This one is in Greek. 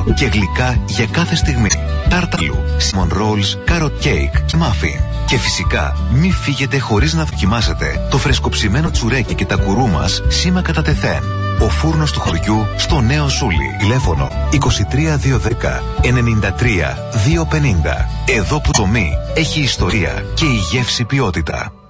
κρύο και γλυκά για κάθε στιγμή. Τάρταλου, Simon Rolls, Carrot Cake, Muffin. Και φυσικά, μη φύγετε χωρίς να δοκιμάσετε το φρεσκοψημένο τσουρέκι και τα κουρού μας σήμα κατά τεθέν. Ο φούρνος του χωριού στο Νέο Σούλι. Τηλέφωνο 23210 93 250. Εδώ που το μη έχει ιστορία και η γεύση ποιότητα.